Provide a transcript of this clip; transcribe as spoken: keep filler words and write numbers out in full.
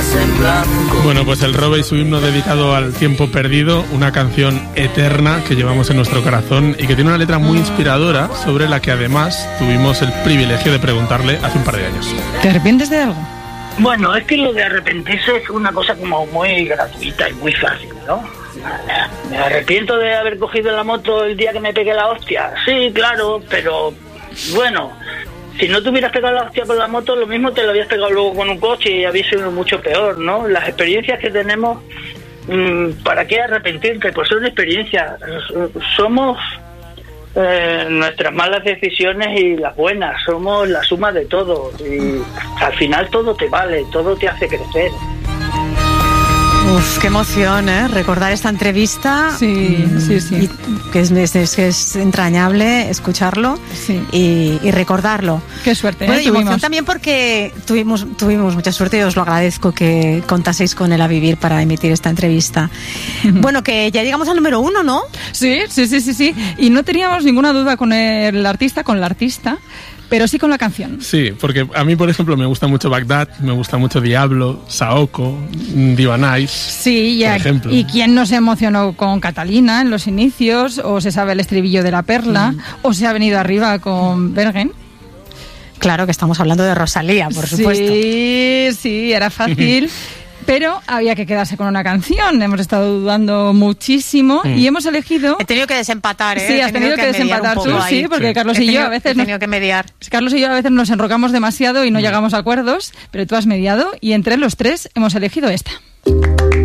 hojas en blanco. Bueno, pues el Robe y su himno dedicado al tiempo perdido, una canción eterna que llevamos en nuestro corazón y que tiene una letra muy inspiradora, sobre la que además tuvimos el privilegio de preguntarle hace un par de años. ¿Te arrepientes de algo? Bueno, es que lo de arrepentirse es una cosa como muy gratuita y muy fácil, ¿no? Me arrepiento de haber cogido la moto el día que me pegué la hostia. Sí, claro, pero bueno, si no te hubieras pegado la hostia con la moto, lo mismo te lo habías pegado luego con un coche y había sido mucho peor, ¿no? Las experiencias que tenemos, ¿para qué arrepentirte? Pues son experiencias. Somos eh, nuestras malas decisiones y las buenas. Somos la suma de todo. Y al final todo te vale, todo te hace crecer. Uf, qué emoción, ¿eh? Recordar esta entrevista. Sí, sí, sí. Y que es, es, es entrañable escucharlo sí. y, y recordarlo. Qué suerte, bueno, ¿eh? Y emoción también porque tuvimos, tuvimos mucha suerte y os lo agradezco que contaseis con él a vivir para emitir esta entrevista. Uh-huh. Bueno, que ya llegamos al número uno, ¿no? Sí, sí, sí, sí, sí. Y no teníamos ninguna duda con el artista, con la artista, pero sí con la canción. Sí, porque a mí, por ejemplo, me gusta mucho Bagdad, me gusta mucho Diablo, Saoko, Divanais, sí, y por a, ejemplo. ¿Y quién no se emocionó con Catalina en los inicios? ¿O se sabe el estribillo de La Perla? Mm. ¿O se ha venido arriba con Bergen? Claro que estamos hablando de Rosalía, por supuesto. Sí, sí, era fácil. Pero había que quedarse con una canción. Hemos estado dudando muchísimo mm. y hemos elegido... He tenido que desempatar, ¿eh? Sí, has tenido, tenido que, que desempatar tú, sí, porque sí. Carlos y tenido, yo a veces... He tenido nos... que mediar. Carlos y yo a veces nos enrocamos demasiado y no mm. llegamos a acuerdos, pero tú has mediado y entre los tres hemos elegido esta.